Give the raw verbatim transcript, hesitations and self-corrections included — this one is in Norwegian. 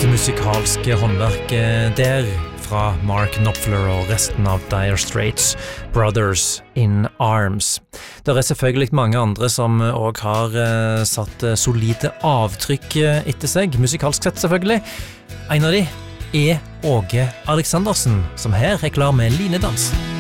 godt musikalske håndverk der fra Mark Knopfler og resten av Dire Straits, Brothers in Arms. Det er selvfølgelig mange andre som også har uh, satt uh, solide avtrykk uh, etter seg, musikalsk sett selvfølgelig. En av de er Åge Aleksandersen, som her er klar med linedans.